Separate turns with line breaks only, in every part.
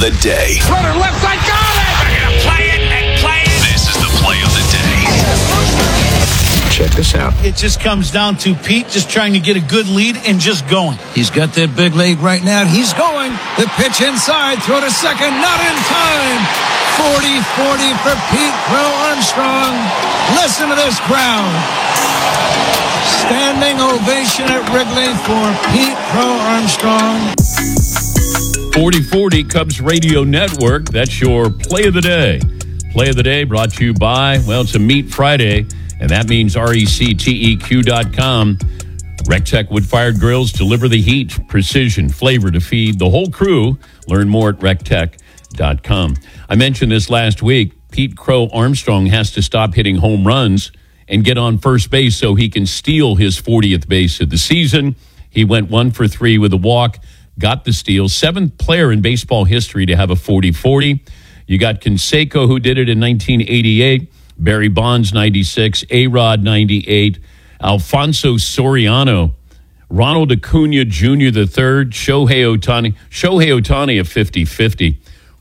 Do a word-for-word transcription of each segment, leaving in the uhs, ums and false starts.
the day.
Runner left side, got it! We're going to play it and play it.
This is the play of the day.
Check this out.
It just comes down to Pete just trying to get a good lead and just going.
He's got that big lead right now. He's going. The pitch inside. Throw to second. Not in time. forty forty for Pete Crow Armstrong. Listen to this crowd. Standing ovation at Wrigley for Pete Crow Armstrong.
forty forty Cubs Radio Network. That's your play of the day. Play of the day brought to you by, well, it's a Meat Friday, and that means R E C T E Q dot com. RecTech wood-fired grills deliver the heat, precision, flavor to feed the whole crew. Learn more at rec tech dot com. I mentioned this last week. Pete Crow Armstrong has to stop hitting home runs and get on first base so he can steal his fortieth base of the season. He went one for three with a walk, got the steal. Seventh player in baseball history to have a forty forty. You got Canseco, who did it in nineteen eighty-eight. Barry Bonds, ninety-six. A-Rod, ninety-eight. Alfonso Soriano. Ronald Acuna Junior the third. Shohei Ohtani. Shohei Ohtani, a fifty fifty.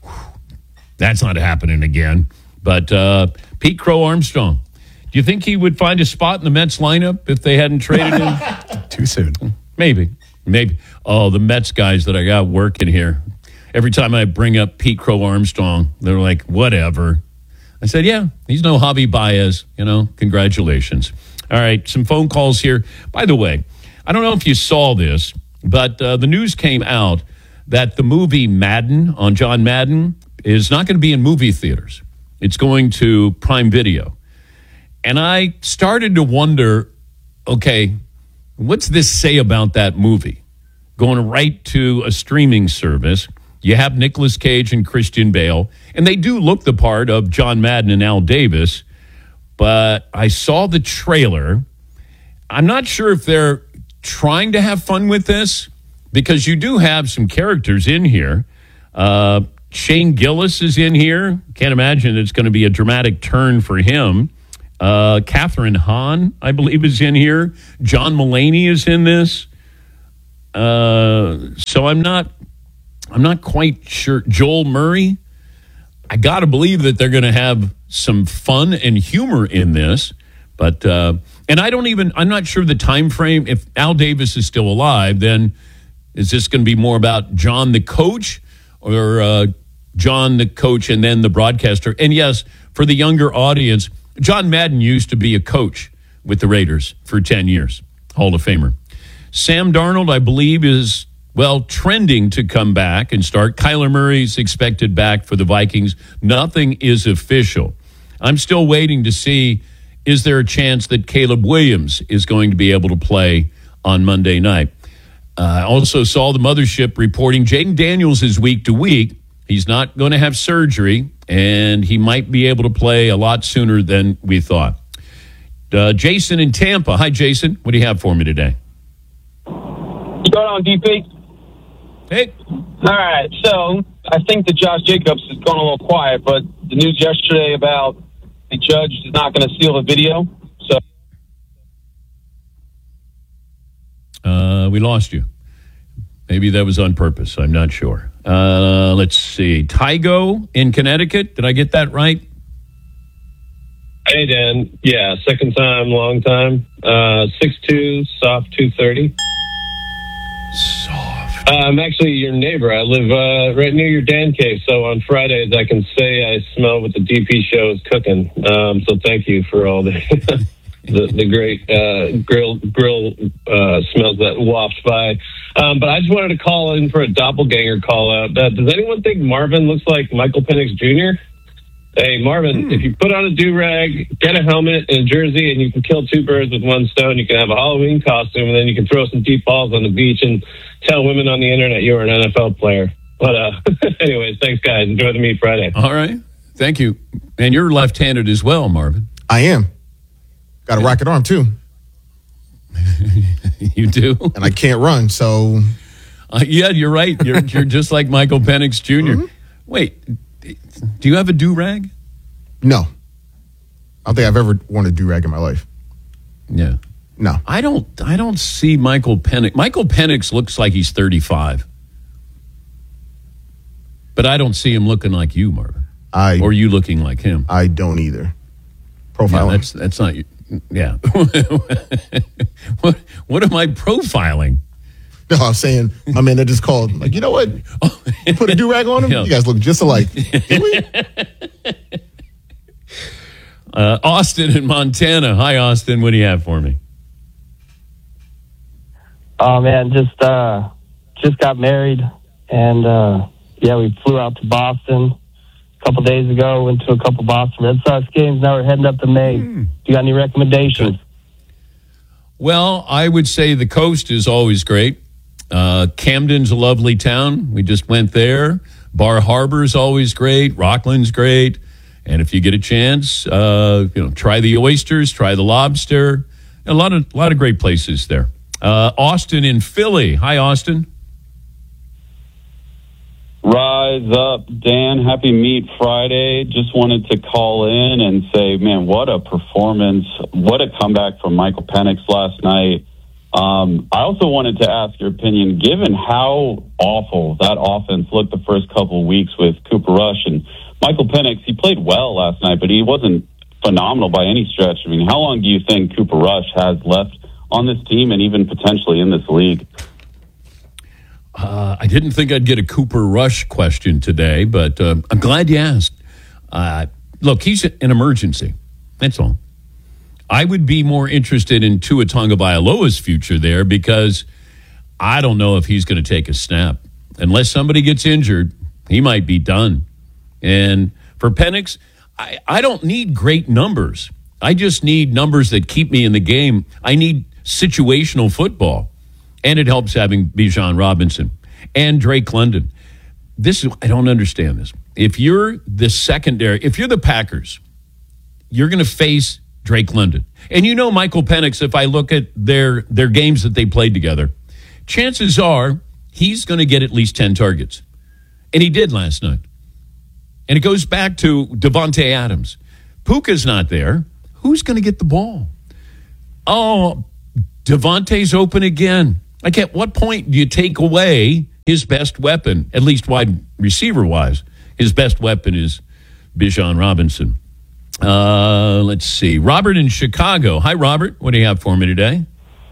That's not happening again. But uh, Pete Crow Armstrong. Do you think he would find a spot in the Mets lineup if they hadn't traded him?
Too soon.
Maybe. Maybe. Oh, the Mets guys that I got working here. Every time I bring up Pete Crow Armstrong, they're like, whatever. I said, yeah, he's no Javi Baez. You know, congratulations. All right, some phone calls here. By the way, I don't know if you saw this, but uh, the news came out that the movie Madden on John Madden is not going to be in movie theaters. It's going to Prime Video. And I started to wonder, okay, what's this say about that movie? Going right to a streaming service. You have Nicolas Cage and Christian Bale, and they do look the part of John Madden and Al Davis, but I saw the trailer. I'm not sure if they're trying to have fun with this, because you do have some characters in here. Uh, Shane Gillis is in here. Can't imagine it's going to be a dramatic turn for him. Uh, Catherine Hahn, I believe, is in here. John Mulaney is in this. Uh, so I'm not, I'm not quite sure. Joel Murray. I got to believe that they're going to have some fun and humor in this. But uh, and I don't even. I'm not sure the time frame. If Al Davis is still alive, then is this going to be more about John the coach or uh, John the coach and then the broadcaster? And yes, for the younger audience, John Madden used to be a coach with the Raiders for ten years, Hall of Famer. Sam Darnold, I believe, is, well, trending to come back and start. Kyler Murray's expected back for the Vikings. Nothing is official. I'm still waiting to see, is there a chance that Caleb Williams is going to be able to play on Monday night? I uh, also saw the mothership reporting Jaden Daniels is week to week. He's not going to have surgery, and he might be able to play a lot sooner than we thought. Uh, Jason in Tampa. Hi, Jason. What do you have for me today?
What's going on, D P?
Hey.
All right, so I think that Josh Jacobs is going a little quiet, but the news yesterday about the judge is not going to seal the video. So,
uh, we lost you. Maybe that was on purpose. I'm not sure. Uh, let's see. Tygo in Connecticut. Did I get that right?
Hey, Dan. Yeah, second time, long time. Uh, six two, soft two thirty.
Soft.
Uh, I'm actually your neighbor. I live uh, right near your Dan cave, so on Fridays I can say I smell what the D P show is cooking. Um, so thank you for all the the, the great uh, grill grill uh, smells that waft by. Um, but I just wanted to call in for a doppelganger call out. Uh, does anyone think Marvin looks like Michael Penix Junior? Hey, Marvin, mm. if you put on a do-rag, get a helmet and a jersey, and you can kill two birds with one stone. You can have a Halloween costume, and then you can throw some deep balls on the beach and tell women on the internet you're an N F L player. But uh, anyways, thanks, guys. Enjoy the Meat Friday.
All right. Thank you. And you're left-handed as well, Marvin.
I am. Got a rocket arm, too.
You do?
And I can't run, so...
Uh, yeah, you're right. You're, you're just like Michael Penix Junior Mm-hmm. Wait, do you have a do-rag?
No. I don't think I've ever worn a do-rag in my life.
Yeah.
No.
I don't I don't see Michael Penix. Michael Penix looks like he's thirty-five. But I don't see him looking like you, Marvin.
I
Or you looking like him.
I don't either.
Yeah,
Profiling.
that's that's not you. Yeah. what what am I profiling?
No, I'm saying, my man that just called. Like, you know what? You put a do-rag on him?
Yeah.
You guys look just alike. Did we?
Uh, Austin in Montana. Hi, Austin. What do you have for me?
Oh man, just uh, just got married, and uh, yeah, we flew out to Boston a couple days ago. Went to a couple Boston Red Sox games. Now we're heading up to Maine. You got any recommendations?
Well, I would say the coast is always great. Uh, Camden's a lovely town. We just went there. Bar Harbor's always great. Rockland's great. And if you get a chance, uh, you know, try the oysters, try the lobster. A lot of, a lot of great places there. Uh, Austin in Philly. Hi, Austin.
Rise up, Dan. Happy Meat Friday. Just wanted to call in and say, man, what a performance. What a comeback from Michael Penix last night. Um, I also wanted to ask your opinion, given how awful that offense looked the first couple of weeks with Cooper Rush and Michael Penix. He played well last night, but he wasn't phenomenal by any stretch. I mean, how long do you think Cooper Rush has left on this team and even potentially in this league?
Uh, I didn't think I'd get a Cooper Rush question today, but uh, I'm glad you asked. Uh, look, he's an emergency. That's all. I would be more interested in Tua Tagovailoa's future there because I don't know if he's going to take a snap. Unless somebody gets injured, he might be done. And for Penix, I, I don't need great numbers. I just need numbers that keep me in the game. I need situational football. And it helps having Bijan Robinson and Drake London. This is, I don't understand this. If you're the secondary, if you're the Packers, you're going to face Drake London. And you know Michael Penix, if I look at their their games that they played together, chances are he's going to get at least ten targets. And he did last night. And it goes back to Devontae Adams. Puka's not there. Who's going to get the ball? Oh, Devontae's open again. Like, at what point do you take away his best weapon, at least wide receiver-wise? His best weapon is Bijan Robinson. Uh, let's see. Robert in Chicago. Hi, Robert. What do you have for me today?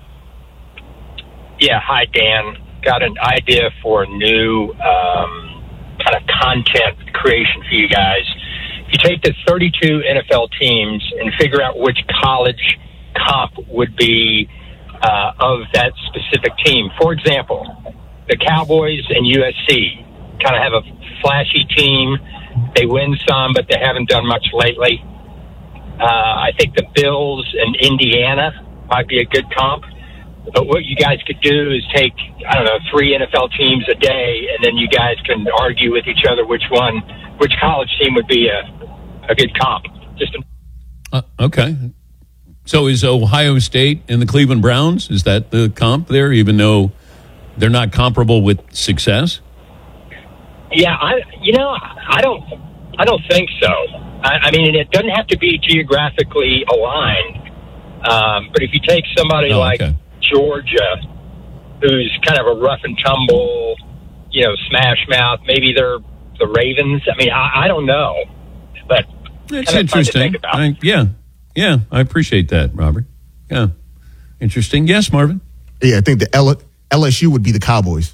Yeah, hi, Dan. Got an idea for new um, kind of content creation for you guys. If you take the thirty-two N F L teams and figure out which college comp would be uh, of that specific team. For example, the Cowboys and U S C kind of have a flashy team. They win some, but they haven't done much lately. Uh, I think the Bills and Indiana might be a good comp. But what you guys could do is take, I don't know, three N F L teams a day, and then you guys can argue with each other which one, which college team would be a, a good comp. Just a-
uh, okay. So is Ohio State and the Cleveland Browns, is that the comp there, even though they're not comparable with success?
Yeah, I, you know, I don't, I don't think so. I, I mean, it doesn't have to be geographically aligned. Um, but if you take somebody
oh,
like
okay.
Georgia, who's kind of a rough and tumble, you know, smash mouth, maybe they're the Ravens. I mean, I, I don't know, but
it's
kind of fun to
interesting.
think about.
I, yeah, yeah, I appreciate that, Robert. Yeah, interesting. Yes, Marvin.
Yeah, I think the L- L S U would be the Cowboys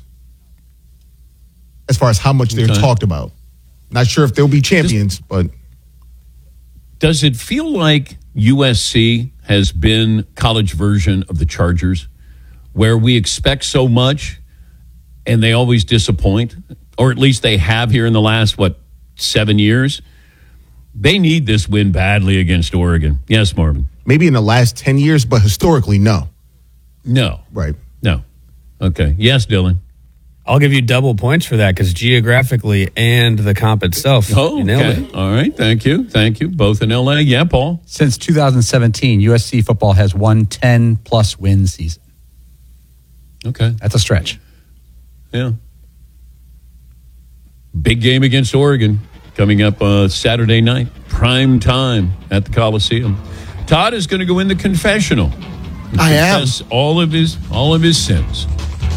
as far as how much they're
Okay.
talked about. Not sure if they'll be champions,
Just,
but
does it feel like U S C has been college version of the Chargers, where we expect so much and they always disappoint, or at least they have here in the last, what, seven years? They need this win badly against Oregon. Yes, Marvin.
maybe in the last ten years, but historically, no.
No.
Right.
No. Okay. Yes, Dylan.
I'll give you double points for that because geographically and the comp itself.
Oh,
you nailed
okay.
it.
All right. Thank you. Thank you. Both in L A. Yeah, Paul.
Since two thousand seventeen, U S C football has won ten plus win season.
Okay.
That's a stretch.
Yeah. Big game against Oregon coming up uh, Saturday night, prime time at the Coliseum. Todd is going to go in the confessional.
I am.
Confess all of his all of his sins.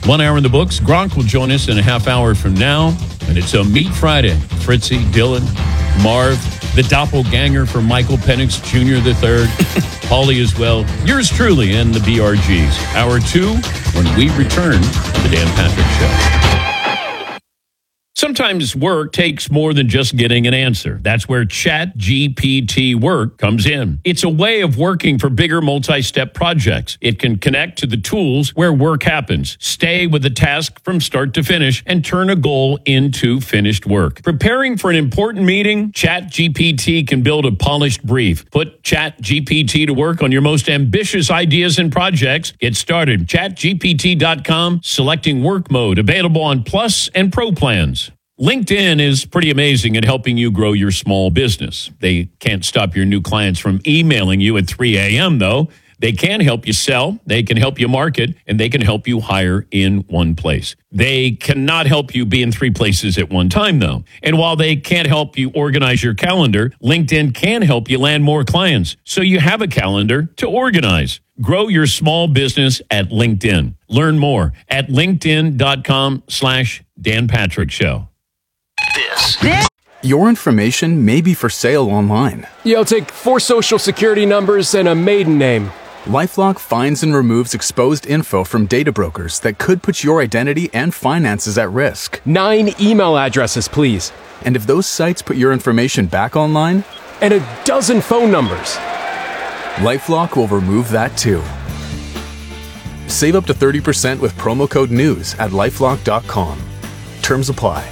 One hour in the books. Gronk will join us in a half hour from now. And it's a Meat Friday. Fritzy, Dylan, Marv, the doppelganger for Michael Penix Junior the third, Paulie as well. Yours truly and the B R Gs. Hour two when we return to the Dan Patrick Show. Sometimes work takes more than just getting an answer. That's where Chat G P T Work comes in. It's a way of working for bigger multi-step projects. It can connect to the tools where work happens, stay with the task from start to finish, and turn a goal into finished work. Preparing for an important meeting, Chat G P T can build a polished brief. Put Chat G P T to work on your most ambitious ideas and projects. Get started. chat G P T dot com, selecting work mode, available on Plus and Pro plans. LinkedIn is pretty amazing at helping you grow your small business. They can't stop your new clients from emailing you at three a.m., though. They can help you sell, they can help you market, and they can help you hire in one place. They cannot help you be in three places at one time, though. And while they can't help you organize your calendar, LinkedIn can help you land more clients, so you have a calendar to organize. Grow your small business at LinkedIn. Learn more at linkedin.com slash Dan Patrick Show.
This. Your information may be for sale online.
Yeah, I'll take four social security numbers and a maiden name.
LifeLock finds and removes exposed info from data brokers that could put your identity and finances at risk.
Nine email addresses, please.
And if those sites put your information back online?
And a dozen phone numbers.
LifeLock will remove that too. Save up to thirty percent with promo code NEWS at lifelock dot com. Terms apply.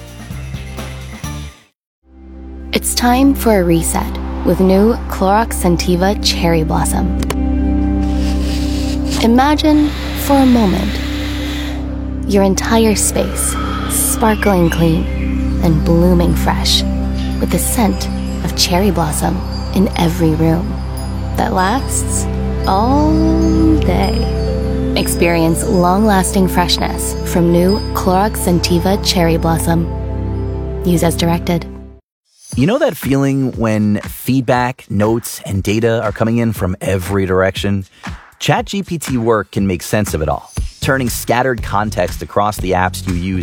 It's time for a reset with new Clorox Scentiva Cherry Blossom. Imagine, for a moment, your entire space sparkling clean and blooming fresh with the scent of cherry blossom in every room that lasts all day. Experience long-lasting freshness from new Clorox Scentiva Cherry Blossom. Use as directed.
You know that feeling when feedback, notes, and data are coming in from every direction? Chat G P T Work can make sense of it all, turning scattered context across the apps you use